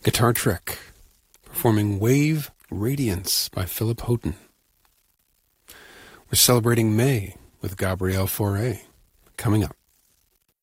Guitar Trick, performing Wave Radiance by Philip Houghton. We're celebrating May with Gabrielle Fauré. Coming up.